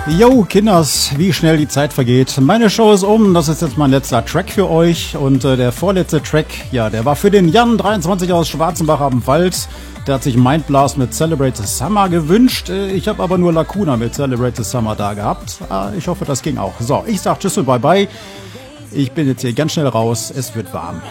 Yo, Kinders, wie schnell die Zeit vergeht. Meine Show ist um, das ist jetzt mein letzter Track für euch. Und der vorletzte Track, ja, der war für den Jan 23 aus Schwarzenbach am Wald. Der hat sich Mindblast mit Celebrate the Summer gewünscht. Ich habe aber nur Lacuna mit Celebrate the Summer da gehabt. Ich hoffe, das ging auch. So, ich sag Tschüss und Bye-Bye. Ich bin jetzt hier ganz schnell raus. Es wird warm.